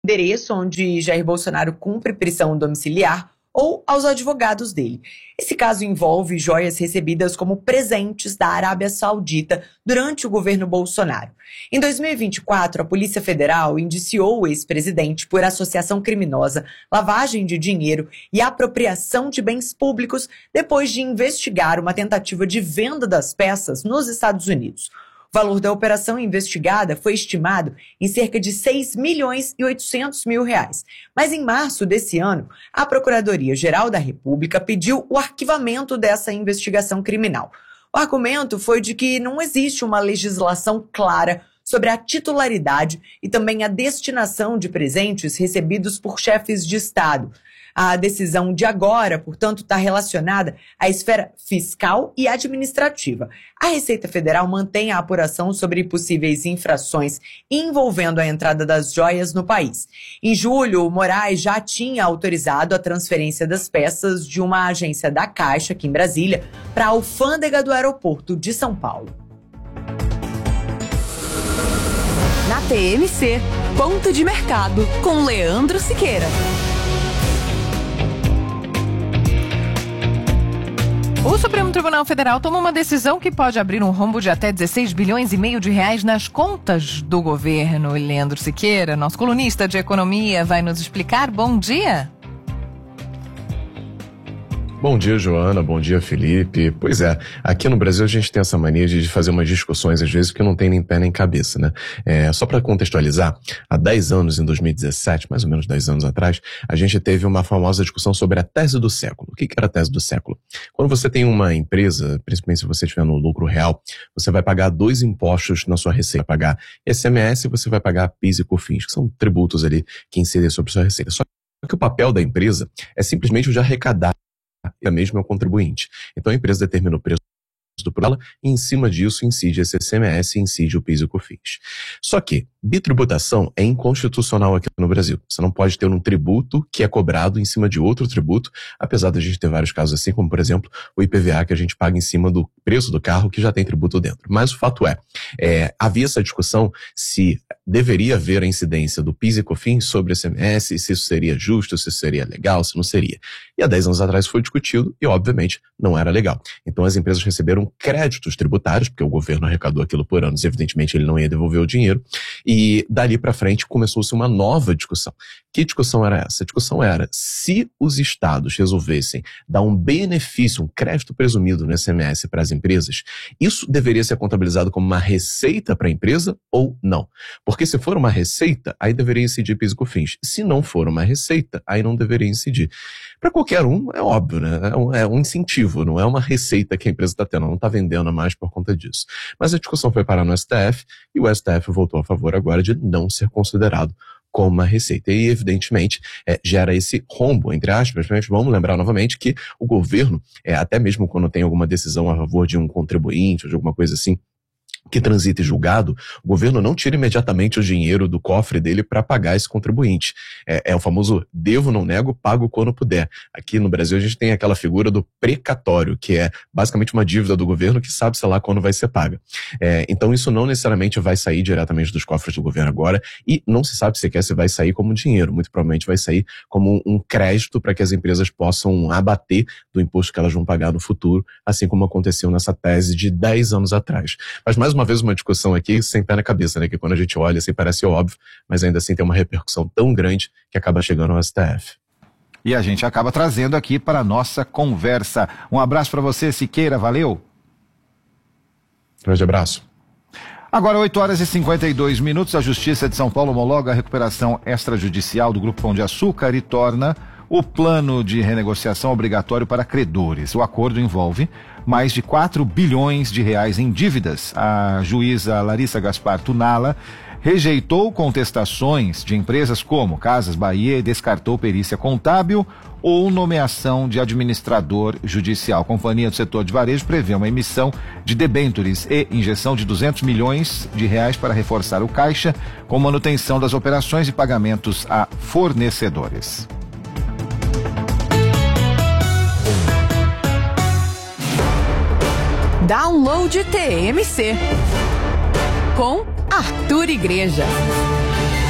endereço onde Jair Bolsonaro cumpre prisão domiciliar ou aos advogados dele. Esse caso envolve joias recebidas como presentes da Arábia Saudita durante o governo Bolsonaro. Em 2024, a Polícia Federal indiciou o ex-presidente por associação criminosa, lavagem de dinheiro e apropriação de bens públicos depois de investigar uma tentativa de venda das peças nos Estados Unidos. O valor da operação investigada foi estimado em cerca de 6 milhões e 800 mil reais. Mas em março desse ano, a Procuradoria-Geral da República pediu o arquivamento dessa investigação criminal. O argumento foi de que não existe uma legislação clara sobre a titularidade e também a destinação de presentes recebidos por chefes de Estado. A decisão de agora, portanto, está relacionada à esfera fiscal e administrativa. A Receita Federal mantém a apuração sobre possíveis infrações envolvendo a entrada das joias no país. Em julho, o Moraes já tinha autorizado a transferência das peças de uma agência da Caixa, aqui em Brasília, para a alfândega do aeroporto de São Paulo. Na TMC, Ponto de Mercado, com Leandro Siqueira. O Supremo Tribunal Federal tomou uma decisão que pode abrir um rombo de até 16 bilhões e meio de reais nas contas do governo. Leandro Siqueira, nosso colunista de economia, vai nos explicar. Bom dia. Bom dia, Joana. Bom dia, Felipe. Pois é, aqui no Brasil a gente tem essa mania de fazer umas discussões, às vezes, que não tem nem pé nem cabeça, né? Só para contextualizar, há 10 anos, em 2017, mais ou menos 10 anos atrás, a gente teve uma famosa discussão sobre a tese do século. O que era a tese do século? Quando você tem uma empresa, principalmente se você estiver no lucro real, você vai pagar 2 impostos na sua receita. Vai pagar ICMS e você vai pagar PIS e COFINS, que são tributos ali que incidem sobre a sua receita. Só que o papel da empresa é simplesmente o de arrecadar. Mesmo é o contribuinte. Então a empresa determina o preço do produto e em cima disso incide esse ICMS e incide o PIS e COFINS. Só que bitributação é inconstitucional aqui no Brasil. Você não pode ter um tributo que é cobrado em cima de outro tributo, apesar de a gente ter vários casos assim, como por exemplo o IPVA que a gente paga em cima do preço do carro que já tem tributo dentro. Mas o fato havia essa discussão se deveria haver a incidência do PIS e COFINS sobre o ICMS, se isso seria justo, se isso seria legal, se não seria. E há 10 anos atrás foi discutido e obviamente não era legal. Então as empresas receberam créditos tributários, porque o governo arrecadou aquilo por anos, evidentemente ele não ia devolver o dinheiro, e dali para frente começou-se uma nova discussão. Que discussão era essa? A discussão era se os estados resolvessem dar um benefício, um crédito presumido no ICMS para as empresas, isso deveria ser contabilizado como uma receita para a empresa ou não? Porque se for uma receita, aí deveria incidir PIS e COFINS. Se não for uma receita, aí não deveria incidir. Para qualquer um, é óbvio, né? É um incentivo, não é uma receita que a empresa está tendo, não está vendendo mais por conta disso. Mas a discussão foi parar no STF e o STF voltou a favor agora de não ser considerado como uma receita. E, evidentemente, gera esse rombo, entre aspas. Vamos lembrar novamente que o governo, até mesmo quando tem alguma decisão a favor de um contribuinte ou de alguma coisa assim, que transita julgado, o governo não tira imediatamente o dinheiro do cofre dele para pagar esse contribuinte. É o famoso devo, não nego, pago quando puder. Aqui no Brasil a gente tem aquela figura do precatório, que é basicamente uma dívida do governo que sabe, sei lá, quando vai ser paga. Então isso não necessariamente vai sair diretamente dos cofres do governo agora e não se sabe sequer se vai sair como dinheiro. Muito provavelmente vai sair como um crédito para que as empresas possam abater do imposto que elas vão pagar no futuro, assim como aconteceu nessa tese de 10 anos atrás. Mas mais uma vez uma discussão aqui sem pé na cabeça, né? Que quando a gente olha assim parece óbvio, mas ainda assim tem uma repercussão tão grande que acaba chegando ao STF. E a gente acaba trazendo aqui para a nossa conversa. Um abraço para você, Siqueira, valeu? Grande abraço. Agora, 8h52, a Justiça de São Paulo homologa a recuperação extrajudicial do Grupo Pão de Açúcar e torna o plano de renegociação obrigatório para credores. O acordo envolve mais de 4 bilhões de reais em dívidas. A juíza Larissa Gaspar Tunala rejeitou contestações de empresas como Casas Bahia e descartou perícia contábil ou nomeação de administrador judicial. A Companhia do Setor de Varejo prevê uma emissão de debêntures e injeção de 200 milhões de reais para reforçar o caixa com manutenção das operações e pagamentos a fornecedores. Download TMC com Arthur Igreja.